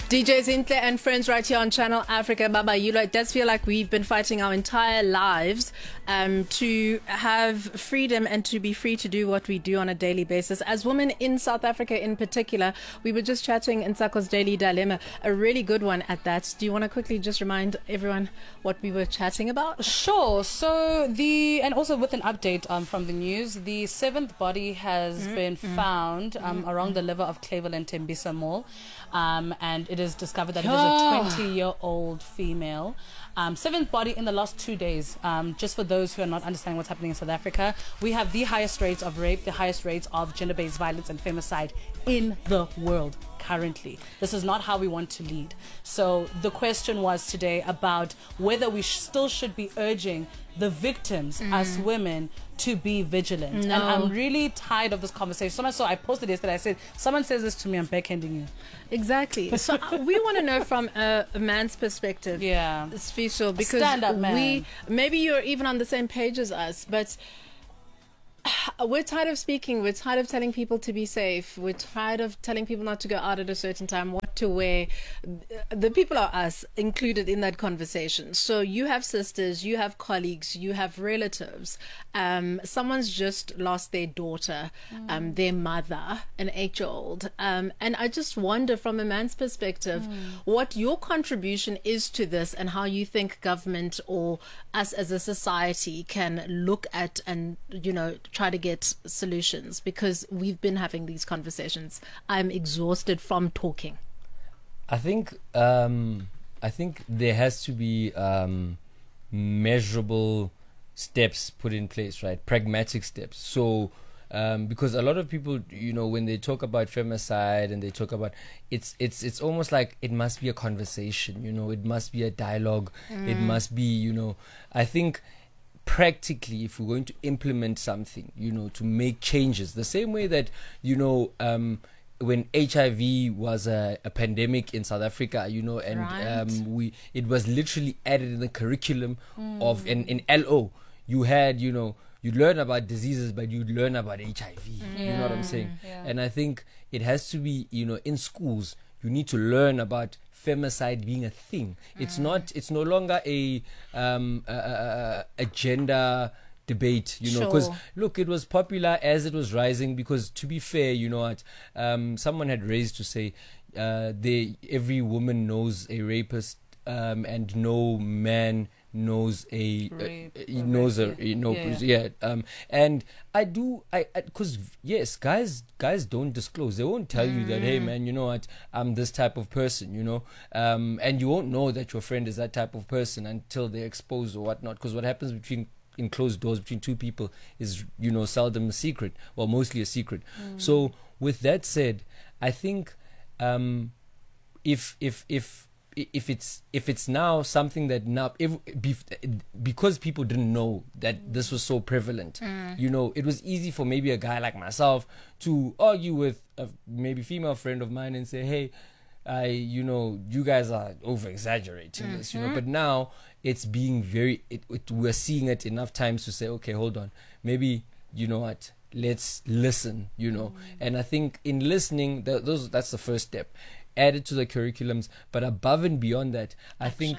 DJ Zintle and friends right here on Channel Africa. Baba Yulo, it does feel like we've been fighting our entire lives to have freedom and to be free to do what we do on a daily basis. As women in South Africa in particular, we were just chatting in Sako's Daily Dilemma, a really good one at that. Do you want to quickly just remind everyone what we were chatting about? Sure. So and also with an update from the news, the seventh body has been found around the liver of Cleveland Tembisa Mall, and it is discovered that it is a 20-year-old female. Seventh body in the last 2 days. Just for those who are not understanding what's happening in South Africa, we have the highest rates of rape, the highest rates of gender-based violence and femicide in the world currently. This is not how we want to lead. So the question was today about whether we still should be urging the victims as women to be vigilant. No. And I'm really tired of this conversation. So much so I posted yesterday, I said, someone says this to me, I'm backhanding you. Exactly. So we want to know from a man's perspective. Yeah. Sfiso, because stand-up man. maybe you're even on the same page as us, but we're tired of speaking. We're tired of telling people to be safe. We're tired of telling people not to go out at a certain time, what to wear. The people are us included in that conversation. So you have sisters, you have colleagues, you have relatives. Someone's just lost their daughter, their mother, an 8-year-old. And I just wonder from a man's perspective what your contribution is to this and how you think government or us as a society can look at and, try to get solutions, because we've been having these conversations. I'm exhausted from talking. I think there has to be measurable steps put in place, right? Pragmatic steps. So because a lot of people, when they talk about femicide and they talk about it's almost like it must be a conversation, it must be a dialogue, it must be, I think practically, if we're going to implement something, to make changes, the same way that, when HIV was a pandemic in South Africa, and Right. It was literally added in the curriculum of in LO. You had, you learn about diseases, but you learn about HIV. You know what I'm saying? Yeah. And I think it has to be, in schools, you need to learn about femicide being a thing. It's no longer a gender debate, because Sure. look, it was popular as it was rising, because to be fair, someone had raised to say every woman knows a rapist, and no man knows and because yes, guys don't disclose. They won't tell you that, hey man, you know what, I'm this type of person, and you won't know that your friend is that type of person until they're exposed or whatnot, because what happens in closed doors between two people is, seldom a secret, well, mostly a secret. So with that said, I think if it's now something that now, because people didn't know that this was so prevalent, it was easy for maybe a guy like myself to argue with a maybe female friend of mine and say, hey, you guys are over exaggerating this, but now it's being we're seeing it enough times to say, okay, hold on, maybe, what, let's listen, and I think in listening, that's the first step. Add it to the curriculums, but above and beyond that, I think,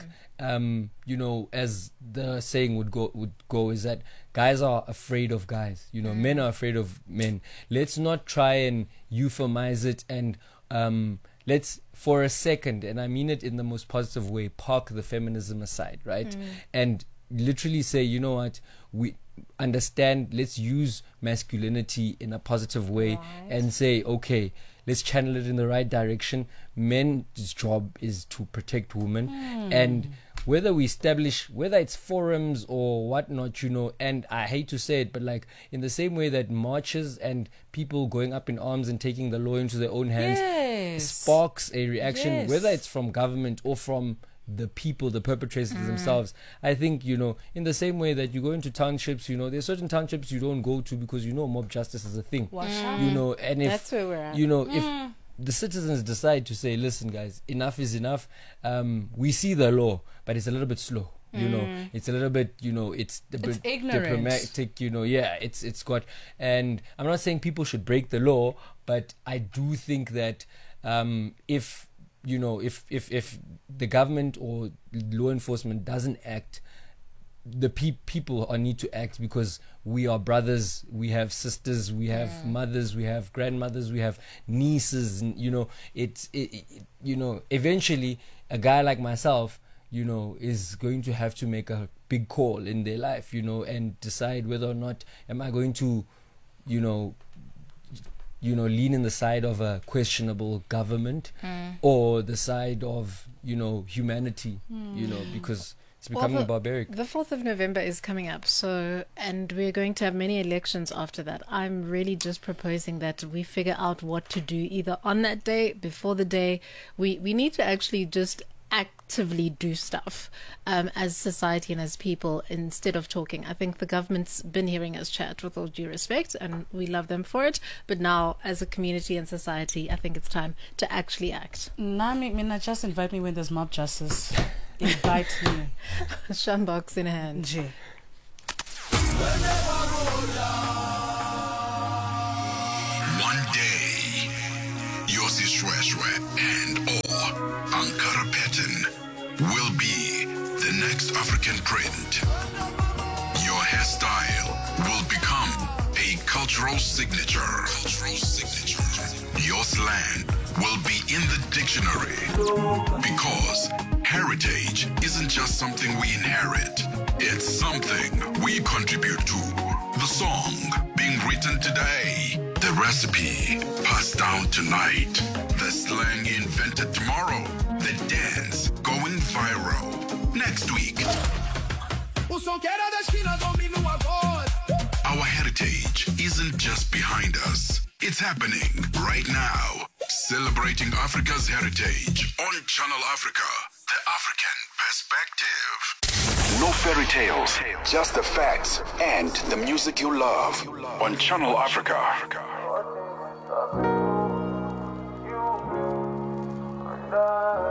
as the saying would go is that guys are afraid of guys. Men are afraid of men. Let's not try and euphemize it, and let's, for a second, and I mean it in the most positive way, park the feminism aside, right? And literally say, you know what, we understand, let's use masculinity in a positive way, and say, okay, let's channel it in the right direction. Men's job is to protect women, and whether it's forums or whatnot, and I hate to say it, but like in the same way that marches and people going up in arms and taking the law into their own hands sparks a reaction, whether it's from government or from the people, the perpetrators themselves. I think, in the same way that you go into townships, there's certain townships you don't go to because mob justice is a thing. And if That's where we're at. if the citizens decide to say, listen guys, enough is enough, we see the law, but it's a little bit slow, it's a little bit, it's a bit ignorant, diplomatic, it's got, and I'm not saying people should break the law, but I do think that if you know, if the government or law enforcement doesn't act, the people need to act, because we are brothers, we have sisters, we have mothers, we have grandmothers, we have nieces, and you know, you know, eventually a guy like myself, you know, is going to have to make a big call in their life, you know, and decide whether or not am I going to, you know, lean in the side of a questionable government or the side of, you know, humanity, you know, because it's becoming barbaric. The 4th of November is coming up, and we're going to have many elections after that. I'm really just proposing that we figure out what to do either on that day, before the day. We need to actually just actively do stuff as society and as people, instead of talking. I think the government's been hearing us chat, with all due respect, and we love them for it, but now as a community and society, I think it's time to actually act. Nami, Mina, just invite me when there's mob justice. Invite me. Shunbox in hand. Nje. One day, Yossi Shweshwe and or Ankara Patton will be the next African print. Your hairstyle will become a cultural signature. Your slang will be in the dictionary, because heritage isn't just something we inherit. It's something we contribute to. The song being written today, the recipe passed down tonight, the slang invented tomorrow, the dance going viral next week. Our heritage isn't just behind us, it's happening right now. Celebrating Africa's heritage on Channel Africa, the African perspective. No fairy tales, just the facts and the music you love on Channel Africa.